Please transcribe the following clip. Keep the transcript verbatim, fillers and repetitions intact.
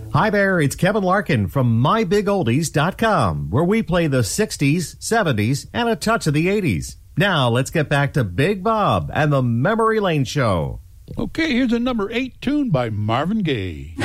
Hi there, it's Kevin Larkin from my big oldies dot com, where we play the sixties, seventies, and a touch of the eighties. Now, let's get back to Big Bob and the Memory Lane Show. Okay, here's a number eight tune by Marvin Gaye.